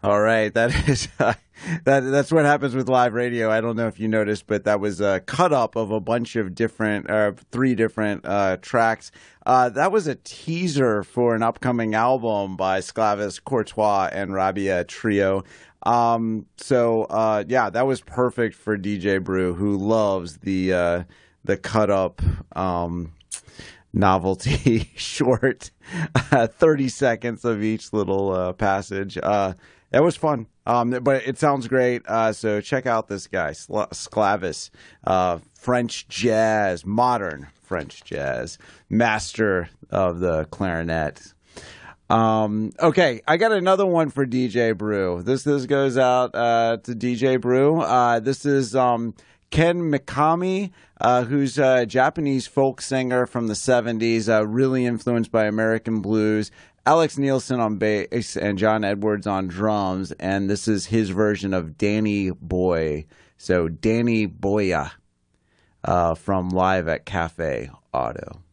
All right, that is that's what happens with live radio. I don't know if you noticed, but that was a cut up of a bunch of different, three different tracks. That was a teaser for an upcoming album by Sclavis, Courtois, and Rabia Trio. Yeah, that was perfect for DJ Brew, who loves the cut up novelty short 30 seconds of each little passage. It was fun, but it sounds great. So check out this guy, Sclavis, French jazz, modern French jazz, master of the clarinet. Okay, I got another one for DJ Brew. This goes out to DJ Brew. This is Ken Mikami, who's a Japanese folk singer from the 70s, really influenced by American blues. Alex Nielsen on bass and John Edwards on drums, and this is his version of Danny Boy. So Danny Boya from Live at Cafe Auto.